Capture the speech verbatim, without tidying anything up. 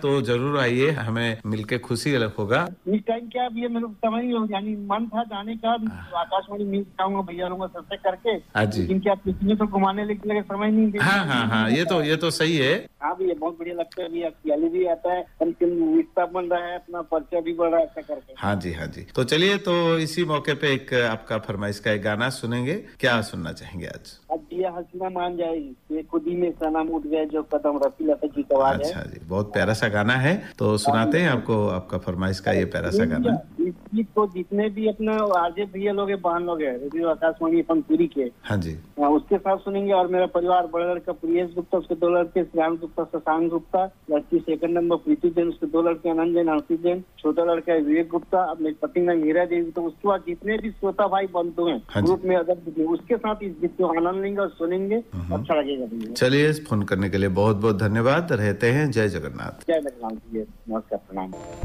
तो जरूर आइए, हमें मिलके खुशी होगा। इस टाइम क्या अब ये मेरे को समझ नहीं हो, यानी मन था जाने का, आकाशवाणी मिल जाऊंगा भैया लोगों सबसे करके, लेकिन क्या पिछले तो घुमाने लेके समझ नहीं दे। हाँ हाँ हाँ, ये तो ये तो सही है। हाँ भैया बहुत बढ़िया लगता है भैया, खियाली भी आता है, रिश्ता बन रहा है, अपना परिचय भी बढ़ रहा है ऐसा करके। हाँ जी हाँ जी, तो चलिए, तो इसी मौके पे एक आपका फरमाइश का एक गाना सुनेंगे, क्या सुनना चाहेंगे आज? अब भैया हसीना मान जाएगी, ये खुद ही में सनम उठ गए जो कदम, रफी लता जी का आवाज है। अच्छा जी, बहुत प्यारा सा गाना है, तो सुनाते हैं आपको आपका फरमाइश का ये प्यारा सा गाना। इस गीत को जितने भी अपना आरजे भैया लोग बहन लोग है रेडियो आकाशवाणी अपन पूरी के, हाँ जी, उसके साथ सुनेंगे। और मेरा परिवार, बड़ा लड़का प्रियेश गुप्ता, उसके दो लड़के श्रेयांश गुप्ता, शशांक गुप्ता, लड़की सेकंड नंबर प्रीति जैन, उसके दो लड़के अनंत जैन, हर्षित जैन, छोटा लड़का है विवेक गुप्ता, अब मेरी पत्नी नाम हीरा देवी। तो उसके बाद जितने भी श्रोता भाई बंधु हैं ग्रुप में, अगर उसके साथ इस गीत को आनंद लेंगे और सुनेंगे, अच्छा लगेगा। चलिए, फोन करने के लिए बहुत बहुत धन्यवाद, रहते हैं। जय जगन्नाथ। जय जगन्नाथ, नमस्कार, प्रणाम।